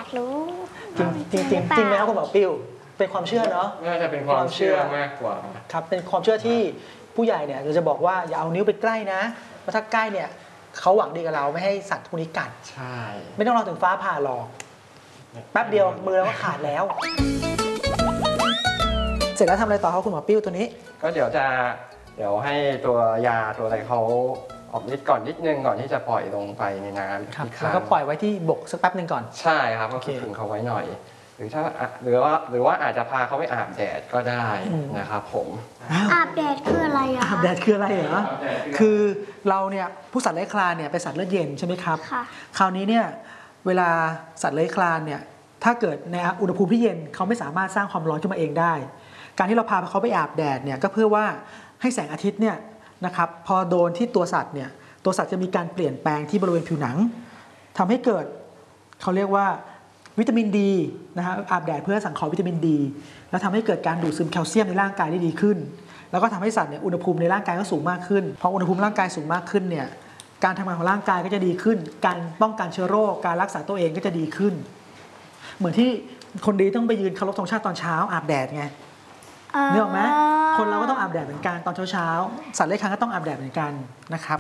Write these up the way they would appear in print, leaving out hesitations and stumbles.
รู้จริงไหมครับคุณหมอปิ้วเป็นความเชื่อเนาะน่าจะเป็นความเชื่อมากกว่าครับเป็นความเชื่อที่ผู้ใหญ่เนี่ยจะบอกว่าอย่าเอานิ้วไปใกล้นะเพราะถ้าใกล้เนี่ยเขาหวังดีกับเราไม่ให้สัตว์พวกนี้กัดใช่ไม่ต้องรอถึงฟ้าผ่าหรอกแป๊บเดียวมือเราก็ขาดแล้วเสร็จแล้วทำอะไรต่อครับคุณหมอปิ้วตัวนี้ก็เดี๋ยวให้ตัวยาตัวอะไรเขาออกฤทธิ์ก่อนนิดนึงก่อนที่จะปล่อยลงไปในน้ำครับแล้วก็ปล่อยไว้ที่บกสักแป๊บนึงก่อนใช่ครับก็คือถึงเขาไว้หน่อยหรือว่าอาจจะพาเขาไปอาบแดดก็ได้นะครับผมอาบแดดคืออะไรอะอาบแดดคืออะไรเหรอคือเราเนี่ยผู้สัตว์เลื้อยคลานเนี่ยเป็นสัตว์เลือดเย็นใช่ไหมครับคราวนี้เนี่ยเวลาสัตว์เลื้อยคลานเนี่ยถ้าเกิดในอุณหภูมิที่เย็นเขาไม่สามารถสร้างความร้อนขึ้นมาเองได้การที่เราพาเขาไปอาบแดดเนี่ยก็เพื่อว่าให้แสงอาทิตย์เนี่ยนะครับพอโดนที่ตัวสัตว์เนี่ยตัวสัตว์จะมีการเปลี่ยนแปลงที่บริเวณผิวหนังทำให้เกิดเขาเรียกว่าวิตามินดีนะฮะอาบแดดเพื่อสังเคราะห์วิตามินดีแล้วทำให้เกิดการดูดซึมแคลเซียมในร่างกายได้ดีขึ้นแล้วก็ทำให้สัตว์เนี่ยอุณหภูมิในร่างกายก็สูงมากขึ้นพออุณหภูมิร่างกายสูงมากขึ้นเนี่ยการทำงานของร่างกายก็จะดีขึ้นการป้องกันเชื้อโรคการรักษาตัวเองก็จะดีขึ้นเหมือนที่คนดีต้องไปยืนเคารพธงชาติตอนเช้าอาบแดดไงนึกออกไหมคนเราก็ต้องอาบแดดเหมือนกันตอนเช้าสัตว์เลื้อยคลานก็ต้องอาบแดดเหมือนกันนะครับ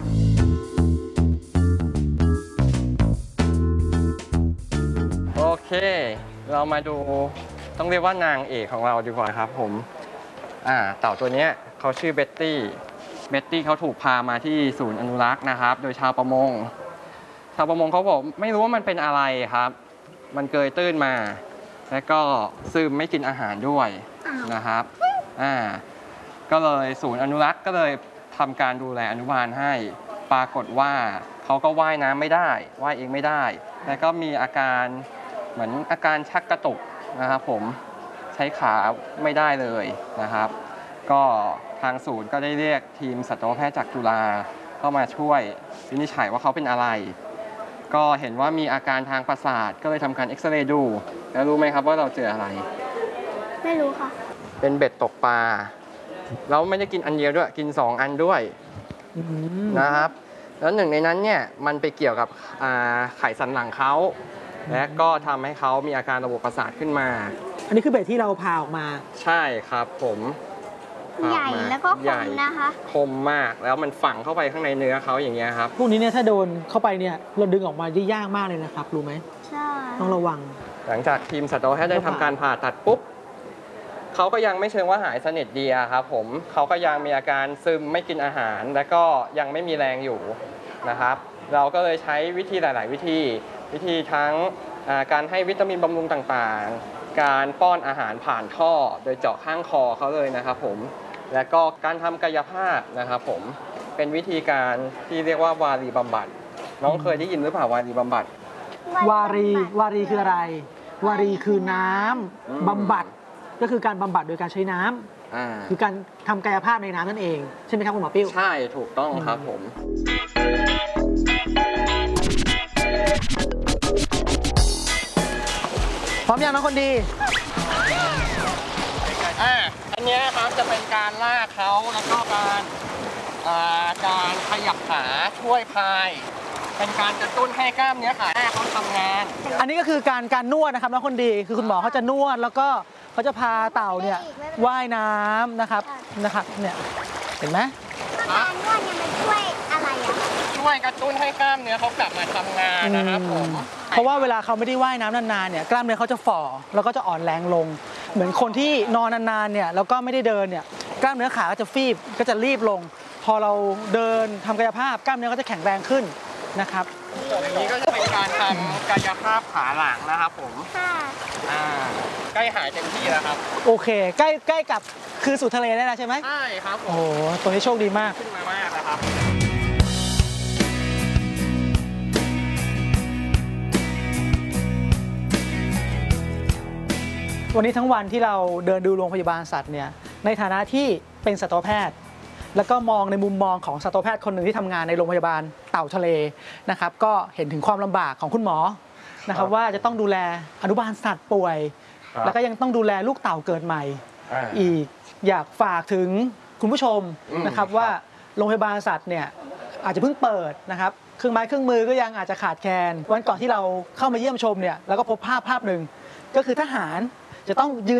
โอเคเรามาดูต้องเรียกว่านางเอกของเราดีกว่าครับผมเต่าตัวนี้เขาชื่อเบ็ตตี้เขาถูกพามาที่ศูนย์อนุรักษ์นะครับโดยชาวประมงเขาบอกไม่รู้ว่ามันเป็นอะไรครับมันเกยตื้นมาแล้วก็ซึมไม่กินอาหารด้วยนะครับก็เลยศูนย์อนุรักษ์ก็เลยทำการดูแลอนุบาลให้ปรากฏว่าเขาก็ว่ายน้ำไม่ได้ว่ายเองไม่ได้แล้วก็มีอาการเหมือนอาการชักกระตุกนะครับผมใช้ขาไม่ได้เลยนะครับก็ทางศูนย์ก็ได้เรียกทีมสัตวแพทย์จากจุฬาเข้ามาช่วยวินิจฉัยว่าเขาเป็นอะไรก็เห็นว่ามีอาการทางประสาทก็เลยทำการเอ็กซเรย์ดูแล้วรู้ไหมครับว่าเราเจออะไรไม่รู้ค่ะเป็นเบ็ดตกปลาแล้วไม่ได้กินอันเดียวด้วยกิน2 อันด้วยนะครับแล้วหนึ่งในนั้นเนี่ยมันไปเกี่ยวกับไขสันหลังเขาและก็ทำให้เขามีอาการระบบประสาทขึ้นมาอันนี้คือเบ็ดที่เราพาออกมาใช่ครับผมใหญ่แล้วก็คมนะคะคมมากแล้วมันฝังเข้าไปข้างในเนื้อเขาอย่างเงี้ยครับพวกนี้เนี่ยถ้าโดนเข้าไปเนี่ยเราดึงออกมาได้ยากมากเลยนะครับรู้ไหมใช่ต้องระวังหลังจากทีมสัตวแพทย์ได้ทำการผ่าตัดปุ๊บเขาก็ยังไม่เชิงว่าหายสนิทดีครับผมเขาก็ยังมีอาการซึมไม่กินอาหารและก็ยังไม่มีแรงอยู่นะครับเราก็เลยใช้วิธีหลายๆวิธีทั้งการให้วิตามินบำรุงต่างๆการป้อนอาหารผ่านท่อโดยเจาะข้างคอเขาเลยนะครับผมและก็การทำกายภาพนะครับผมเป็นวิธีการที่เรียกว่าวารีบำบัดน้องเคยได้ยินหรือเปล่าวารีบำบัดวารีคืออะไรวารีคือน้ำบำบัดก็คือการบำบัดโดยการใช้น้ำคือการทำกายภาพในน้ำนั่นเองใช่ไหมครับคุณหมอปิ้วใช่ถูกต้องครับผมพร้อมยังน้องคนดีอันนี้ครับจะเป็นการลากเขาแล้วก็การขยับขาช่วยพายเป็นการกระตุ้นให้กล้ามเนื้อขาเขาทำงานอันนี้ก็คือการนวดนะครับน้องคนดีคือคุณหมอเขาจะนวดแล้วก็เขาจะพาเต่าเนี่ยว่ายน้ำนะครับเนี่ยเห็นไหมการนวดเนี่ยมันช่วยอะไรอ่ะช่วยกระตุ้นให้กล้ามเนื้อเขากลับมาทำงานนะครับผมเพราะว่าเวลาเขาไม่ได้ว่ายน้ำนานๆเนี่ยกล้ามเนื้อเขาจะฝ่อแล้วก็จะอ่อนแรงลงเหมือนคนที่นอนนานๆเนี่ยแล้วก็ไม่ได้เดินเนี่ยกล้ามเนื้อขาก็จะฟีบก็จะรีบลงพอเราเดินทำกายภาพกล้ามเนื้อก็จะแข็งแรงขึ้นนะครับส่วนนี้ก็จะเป็นการทำกายภาพขาหลังนะครับผมใกล้หายเต็มที่แล้วครับโอเคใกล้กับคือสู่ทะเลได้แล้วใช่ไหมใช่ครับโอ้ตัวนี้โชคดีมากขึ้นมามากนะครับวันนี้ทั้งวันที่เราเดินดูโรงพยาบาลสัตว์เนี่ยในฐานะที่เป็นสัตวแพทย์แล้วก็มองในมุมมองของสัตวแพทย์คนหนึ่งที่ทำงานในโรงพยาบาลเต่าทะเลนะครับก็เห็นถึงความลำบากของคุณหมอนะครับว่าจะต้องดูแลอนุบาลสัตว์ป่วยแล้วก็ยังต้องดูแลลูกเต่าเกิดใหม่อีกอยากฝากถึงคุณผู้ชมนะครับว่าโรงพยาบาลสัตว์เนี่ยอาจจะเพิ่งเปิดนะครับเครื่องไม้เครื่องมือก็ยังอาจจะขาดแคลนวันก่อนที่เราเข้ามาเยี่ยมชมเนี่ยเราก็พบภาพหนึ่งก็คือทหารจะต้องยืน